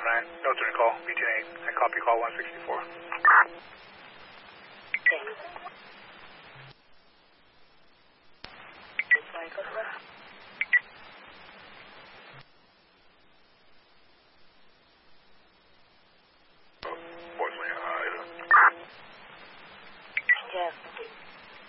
no turn call, BTN 8. I copy call 164.